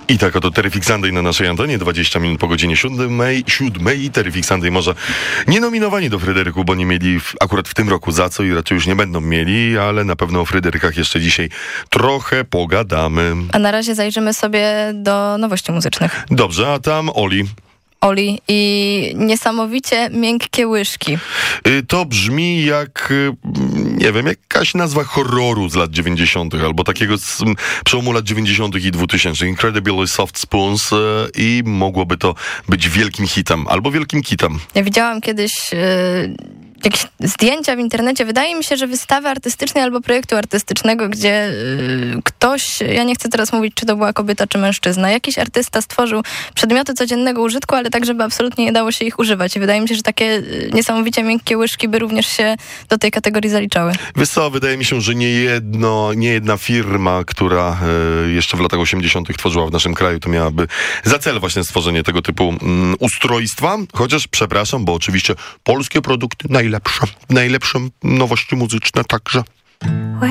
I tak oto Terrific Sunday na naszej antenie, 20 minut po godzinie 7. Terrific Sunday może nie nominowani do Fryderyków, bo nie mieli akurat w tym roku za co i raczej już nie będą mieli, ale na pewno o Fryderykach jeszcze dzisiaj trochę pogadamy. A na razie zajrzymy sobie do nowości muzycznych. Dobrze, a tam Oli i niesamowicie miękkie łyżki. To brzmi jak, nie wiem, jakaś nazwa horroru z lat 90. albo takiego z przełomu lat 90. i 2000. Incredibly Soft Spoons i mogłoby to być wielkim hitem albo wielkim kitem. Ja widziałam kiedyś jakieś zdjęcia w internecie, wydaje mi się, że wystawy artystycznej albo projektu artystycznego, gdzie ktoś, ja nie chcę teraz mówić, czy to była kobieta, czy mężczyzna, jakiś artysta stworzył przedmioty codziennego użytku, ale tak, żeby absolutnie nie dało się ich używać. I wydaje mi się, że takie niesamowicie miękkie łyżki by również się do tej kategorii zaliczały. Wiesz co, wydaje mi się, że nie jedna firma, która jeszcze w latach 80. tworzyła w naszym kraju, to miałaby za cel właśnie stworzenie tego typu ustrojstwa. Chociaż, przepraszam, bo oczywiście polskie produkty najlepsze nowości muzyczne także.